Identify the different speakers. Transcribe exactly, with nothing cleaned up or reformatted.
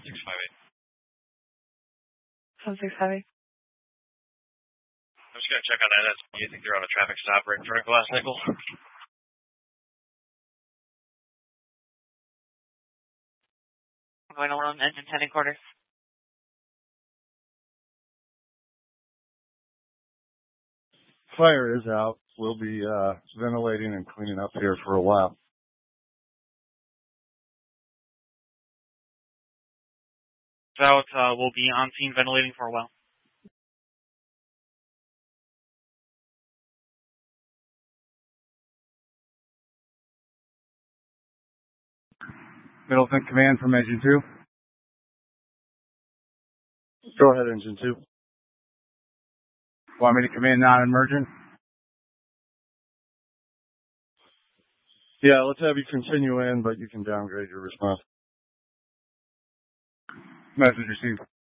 Speaker 1: six five eight.
Speaker 2: seven six five eight.
Speaker 1: I'm just going to check on that. You think they're on a traffic stop right in front of Glass Nickel?
Speaker 2: Going along engine ten and quarter.
Speaker 3: Fire is out. We'll be uh, ventilating and cleaning up here for a while.
Speaker 4: Out, uh, we'll be on scene ventilating for a while.
Speaker 3: Middleton Command from Engine two. Go ahead, Engine two. Want me to command non-emergent? Yeah, let's have you continue in, but you can downgrade your response. Message received.